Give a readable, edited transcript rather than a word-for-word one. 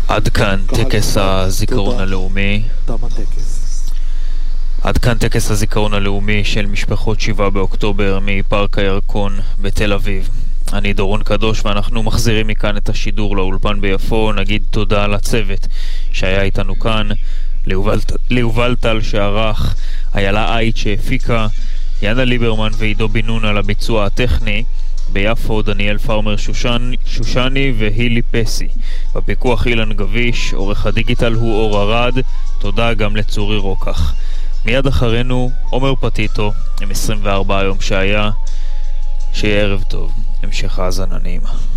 עד כאן טקס הזיכרון הלאומי. עד כאן טקס הזיכרון הלאומי של משפחות 7 באוקטובר מפארק הירקון בתל אביב. אני דורון קדוש ואנחנו מחזירים מכאן את השידור לאולפן ביפו. נגיד תודה לצוות שהיה איתנו כאן, ליובל טל שערך, איילה אייט שהפיקה, יאנה ליברמן ועידו בינון על הביצוע הטכני, ביפו דניאל פארמר שושני והילי פסי, בפיקוח אילן גביש, עורך הדיגיטל הוא אור ארד. תודה גם לצורי רוקח. מיד אחרינו עומר פטיטו עם 24 יום שהיה. שיהיה ערב טוב, המשך האזנה נעימה.